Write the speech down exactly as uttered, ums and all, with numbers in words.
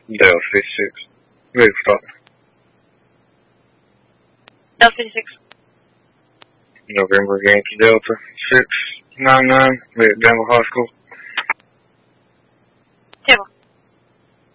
Delta fifty-six. Ready for start. Delta fifty-six. November Yankee Delta six nine nine. Ready at Danville High School.